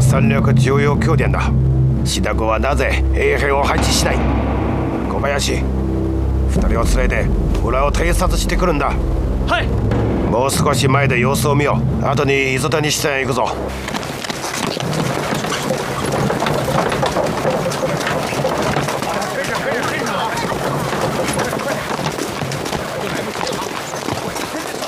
戦略重要拠点だ。シダゴはなぜ衛兵を配置しない？小林、2人を連れて裏を偵察してくるんだ。 はい。 もう少し前で様子を見よう。後に磯谷支店へ行くぞ。